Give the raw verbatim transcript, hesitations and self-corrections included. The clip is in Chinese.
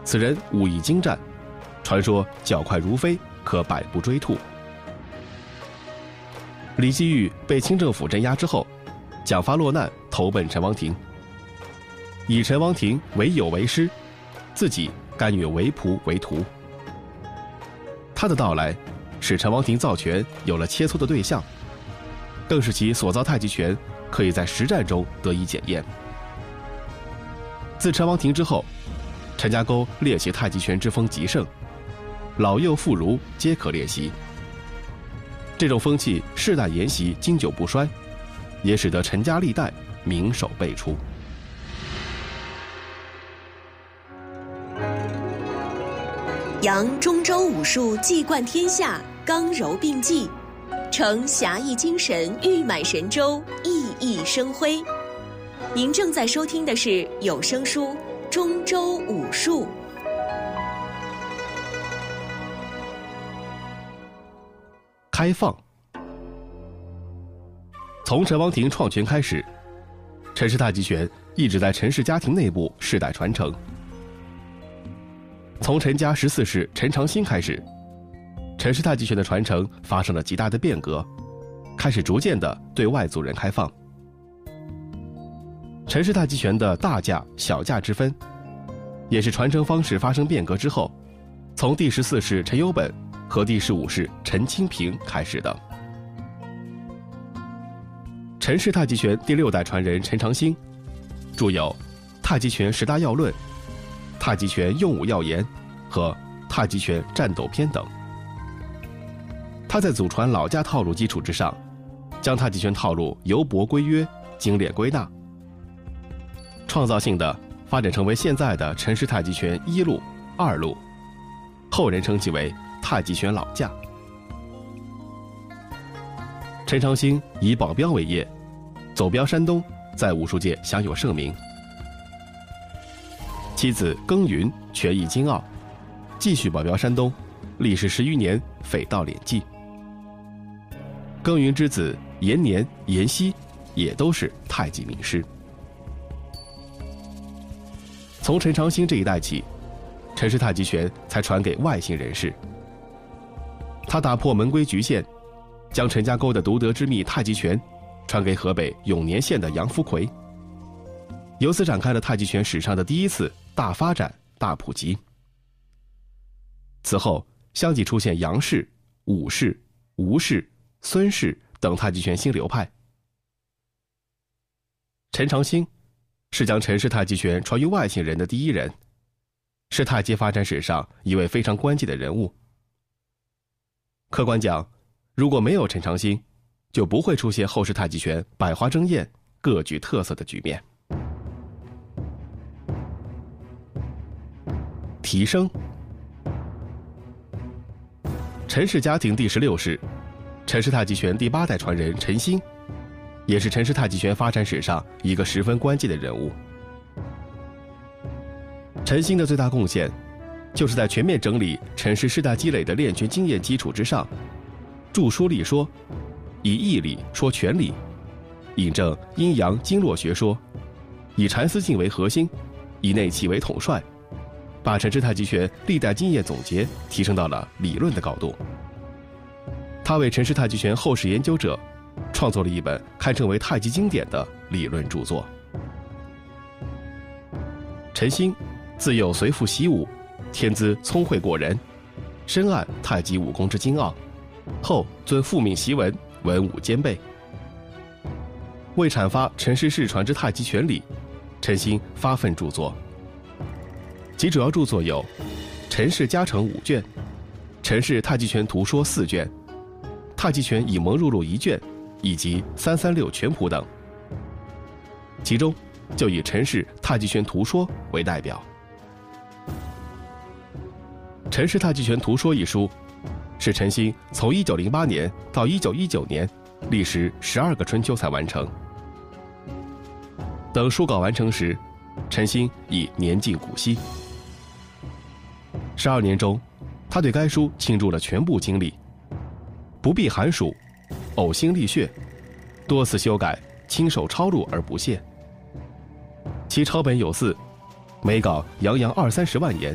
此人武艺精湛，传说脚快如飞，可百步追兔。李继玉被清政府镇压之后，蒋发落难，投奔陈王庭，以陈王庭为友为师，自己甘愿为仆为徒。他的到来使陈王庭造拳有了切磋的对象，更使其所造太极拳可以在实战中得以检验。自陈王庭之后，陈家沟练习太极拳之风极盛，老幼妇孺皆可练习。这种风气世代沿袭，经久不衰，也使得陈家历代名手辈出。 扬中州武术技冠天下，刚柔并济，承侠义精神，玉满神州，熠熠生辉。您正在收听的是有声书《中州武术》。 开放。从陈王庭创拳开始，陈氏太极拳一直在陈氏家庭内部世代传承。从陈家十四世陈长兴开始，陈氏太极拳的传承发生了极大的变革，开始逐渐的对外族人开放。陈氏太极拳的大架小架之分，也是传承方式发生变革之后，从第十四世陈有本和第十五世陈清平开始的。陈氏太极拳第六代传人陈长兴，著有《太极拳十大要论》《太极拳用武要言》和《太极拳战斗篇》等。他在祖传老架套路基础之上，将太极拳套路由博归约，精炼归纳，创造性的发展成为现在的陈氏太极拳一路、二路，后人称其为太极拳老架。陈长兴以保镖为业，走镖山东，在武术界享有盛名。妻子耕耘拳艺精奥，继续保镖山东，历时十余年，匪盗敛迹。耕耘之子延年、延熙也都是太极名师。从陈长兴这一代起，陈氏太极拳才传给外姓人士。他打破门规局限，将陈家沟的独得之秘太极拳传给河北永年县的杨福奎，由此展开了太极拳史上的第一次大发展、大普及。此后相继出现杨氏、武氏、吴氏、孙氏等太极拳新流派。陈长兴是将陈氏太极拳传于外姓人的第一人，是太极发展史上一位非常关键的人物。客观讲，如果没有陈长兴，就不会出现后世太极拳百花争艳、各具特色的局面。提升。陈氏家庭第十六世，陈氏太极拳第八代传人陈兴，也是陈氏太极拳发展史上一个十分关键的人物。陈兴的最大贡献，就是在全面整理陈氏世代积累的练拳经验基础之上，著书立说，以义理说拳理，引证阴阳经络学说，以缠丝劲为核心，以内气为统帅，把陈氏太极拳历代经验总结提升到了理论的高度。他为陈氏太极拳后世研究者创作了一本堪称为太极经典的理论著作。陈兴自幼随父习武，天资聪慧过人，深谙太极武功之精奥，后遵父命习文，文武兼备。为阐发陈氏世传之太极拳理，陈兴发奋著作。其主要著作有《陈氏家成》五卷，《陈氏太极拳图说》四卷，《太极拳以蒙入录》一卷，以及《三三六拳谱》等。其中就以《陈氏太极拳图说》为代表。《陈氏太极拳图说》一书，是陈兴从一九零八年到一九一九年，历时十二个春秋才完成。等书稿完成时，陈兴已年近古稀。十二年中，他对该书倾注了全部精力，不避寒暑，呕心沥血，多次修改，亲手抄录而不懈。其抄本有四，每稿洋洋二三十万言，